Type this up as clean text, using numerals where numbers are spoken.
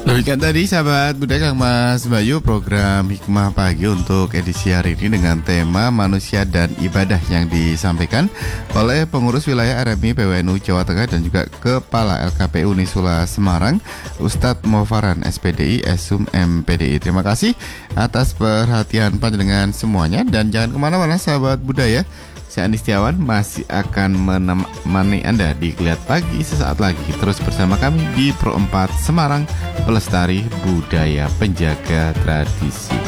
Demikian tadi sahabat budaya Kang Mas Bayu program Hikmah Pagi untuk edisi hari ini dengan tema manusia dan ibadah yang disampaikan oleh pengurus wilayah RMI PWNU Jawa Tengah dan juga Kepala LKPU Nisula Semarang Ustadz Mofaran SPDI Esum MPDI. Terima kasih atas perhatian panjenengan semuanya dan jangan kemana-mana sahabat budaya. Saya Andi Setiawan masih akan menemani Anda di Geliat Pagi sesaat lagi. Terus bersama kami di Pro 4 Semarang, pelestari budaya penjaga tradisi.